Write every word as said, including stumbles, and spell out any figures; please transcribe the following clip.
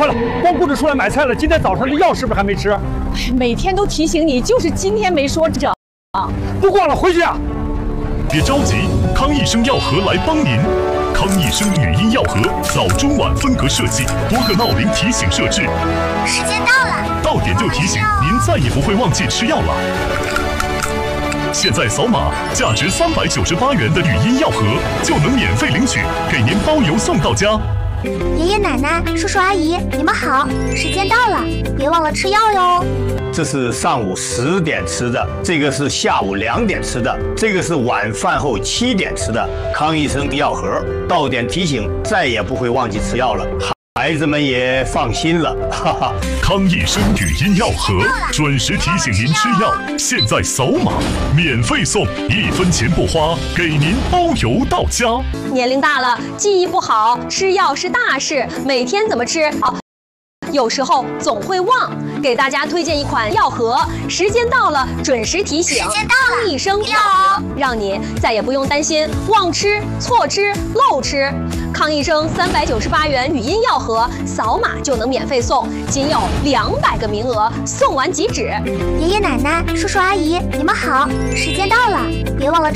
快了，光顾着出来买菜了，今天早上的药是不是还没吃？ 每天都提醒你，就是今天没说整。 不逛了，回去啊！ 别着急，康益生药盒来帮您。康益生语音药盒早中晚分隔设计，多个闹铃提醒设置。 时间到了， 到点就提醒，您再也不会忘记吃药了。现在扫码，价值三百九十八元的语音药盒就能免费领取，给您包邮送到家。 爷爷奶奶、叔叔阿姨，你们好，时间到了，别忘了吃药哟。 这是上午十点吃的，这个是下午两点吃的，这个是晚饭后七点吃的。康益生药盒，到点提醒，再也不会忘记吃药了。孩子们也放心了，哈哈。 康益生语音药盒准时提醒您吃药，现在扫码免费送，一分钱不花，给您包邮到家。 年龄大了，记忆不好，吃药是大事，每天怎么吃？哦，有时候总会忘。给大家推荐一款药盒，时间到了准时提醒。 时间到了， 康益生药盒，让你再也不用担心忘吃、错吃、漏吃。康益生三百九十八元语音药盒，扫码就能免费送，仅有两百个名额，送完即止。 爷爷奶奶、叔叔阿姨，你们好，时间到了，别忘了